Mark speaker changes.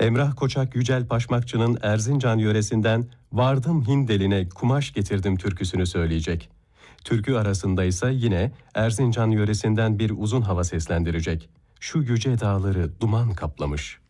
Speaker 1: Emrah Koçak Yücel Paşmakçı'nın Erzincan yöresinden "Vardım Hindeline kumaş getirdim" türküsünü söyleyecek. Türkü arasında ise yine Erzincan yöresinden bir uzun hava seslendirecek. "Şu yüce dağları duman kaplamış."